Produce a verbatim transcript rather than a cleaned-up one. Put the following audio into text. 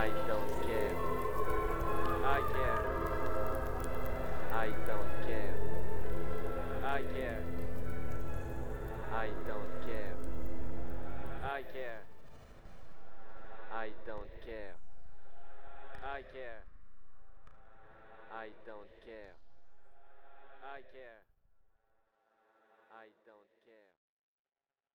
I don't care. I care. I don't care. I care. I don't care. I care. I don't care. I care. I don't care. I care.